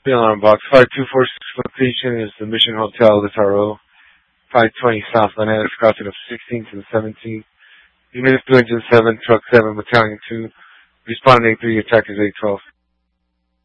The alarm box. 5246 location is the Mission Hotel, SRO. 520 South Manhattan, crossing of 16th and 17th. Unit 207, Truck 7, Battalion 2. Responding 3, attack is 812.